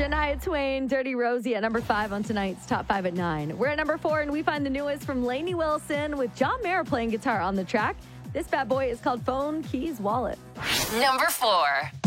Shania Twain, Dirty Rosie at number 5 on tonight's Top 5 at 9. We're at number 4, and we find the newest from Lainey Wilson with John Mayer playing guitar on the track. This bad boy is called Phone Keys Wallet. Number 4.